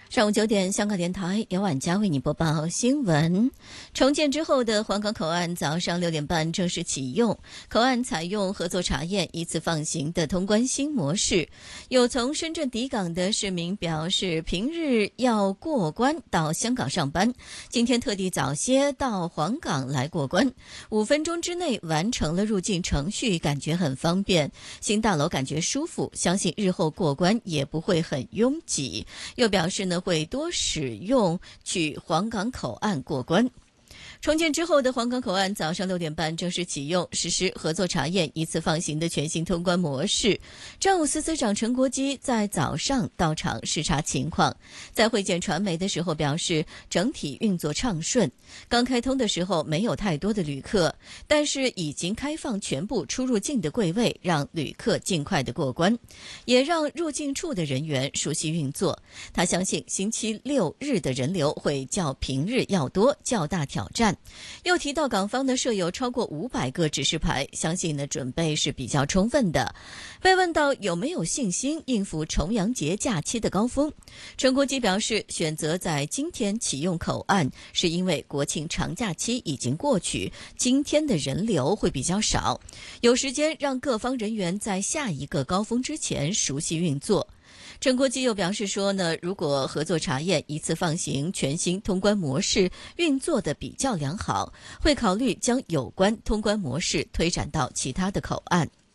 上午9点，香港电台由婉佳为你播报新闻。重建之后的黄港口岸早上6点半正式启用，口岸采用合作查验、一次放行的通关新模式。有从深圳抵港的市民表示，平日要过关到香港上班，今天特地早些到黄港来过关，5分钟之内完成了入境程序，感觉很方便。新大楼感觉舒服，相信日后过关也不会很拥挤。又表示呢，会多使用去黄港口岸过关。重建之后的黄港口岸早上6点半正式启用，实施合作查验、一次放行的全新通关模式。政务司司长陈国基在早上到场视察情况，在会见传媒的时候表示，整体运作畅顺。刚开通的时候没有太多的旅客，但是已经开放全部出入境的柜位，让旅客尽快的过关，也让入境处的人员熟悉运作。他相信星期6日的人流会较平日要多，较大挑战。又提到港方呢设有超过500个指示牌，相信呢准备是比较充分的。被问到有没有信心应付重阳节假期的高峰，陈国基表示，选择在今天启用口岸，是因为国庆长假期已经过去，今天的人流会比较少，有时间让各方人员在下一个高峰之前熟悉运作。陈国基又表示说呢，如果合作查验、一次放行全新通关模式运作的比较良好，会考虑将有关通关模式推展到其他的口岸。